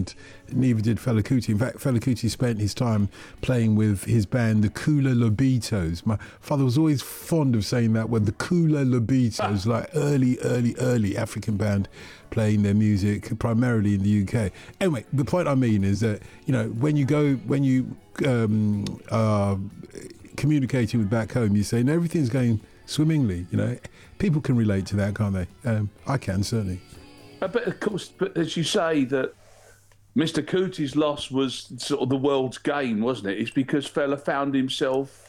and neither did Fela Kuti. In fact, Fela Kuti spent his time playing with his band, the Kula Lobitos. My father was always fond of saying that word, the Kula Lobitos, like early African band playing their music primarily in the UK. Anyway, the point I mean is that, when you are communicating with back home, you say, no, everything's going swimmingly. People can relate to that, can't they? I can, certainly. But of course, as you say, that Mr. Kuti's loss was sort of the world's gain, wasn't it? It's because Fela found himself,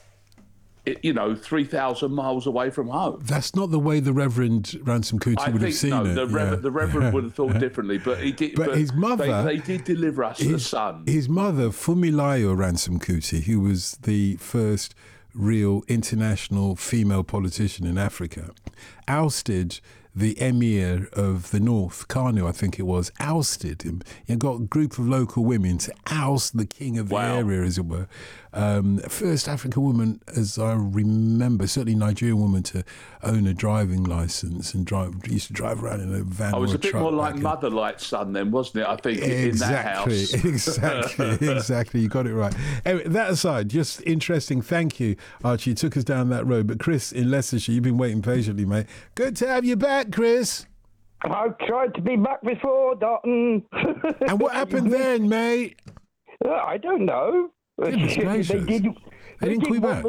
3,000 miles away from home. That's not the way the Reverend Ransom Kuti would have seen it. The Reverend would have thought differently, but he did. But his mother, they did deliver us the son. His mother, Fumilayo Ransom Kuti, who was the first real international female politician in Africa, ousted the emir of the north, Kanu, I think it was, ousted him. He got a group of local women to oust the king of the area, as it were. First African woman, as I remember, certainly Nigerian woman, to own a driving license and used to drive around in a van. I was a bit more like Mother Like Son then, wasn't it? I think in that house. Exactly. You got it right. Anyway, that aside, just interesting. Thank you, Archie. You took us down that road. But Chris in Leicestershire, you've been waiting patiently, mate. Good to have you back, Chris. I've tried to be back before, Dotton. And what happened then, mate? I don't know. Goodness gracious. They didn't call you back?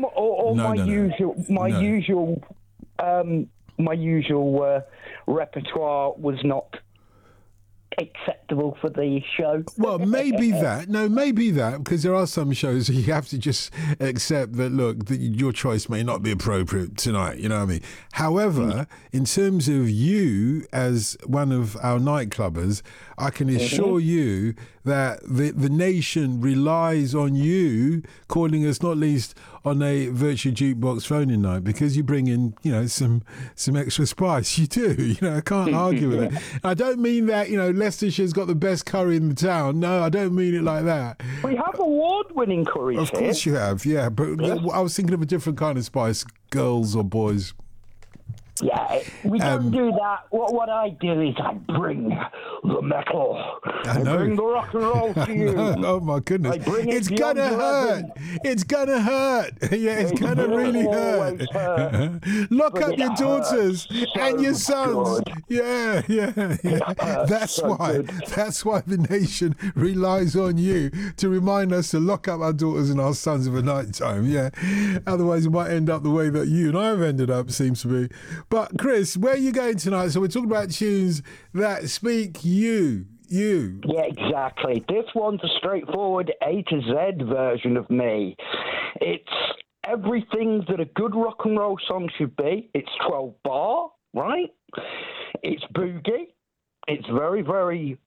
My usual repertoire was not acceptable for the show. Well, maybe that, because there are some shows you have to just accept that, look, your choice may not be appropriate tonight, you know what I mean? However, in terms of you as one of our nightclubbers, I can assure you that the nation relies on you calling us, not least on a virtual jukebox phone-in night, because you bring in, some extra spice. You do, I can't argue with it. I don't mean that, Leicestershire's got the best curry in the town. No, I don't mean it like that. We have award-winning curries here. Of course you have, yeah. But I was thinking of a different kind of spice, girls or boys. Yeah, we don't do that. What I do is I bring the metal. I bring the rock and roll to you. Oh, my goodness. It's going to hurt. It's going to hurt. Yeah, it's going to really hurt. Lock up your daughters and your sons. Yeah. That's why the nation relies on you to remind us to lock up our daughters and our sons of a night time. Yeah. Otherwise, it might end up the way that you and I have ended up, seems to be. But, Chris, where are you going tonight? So we're talking about tunes that speak you. Yeah, exactly. This one's a straightforward A to Z version of me. It's everything that a good rock and roll song should be. It's 12 bar, right? It's boogie. It's very, very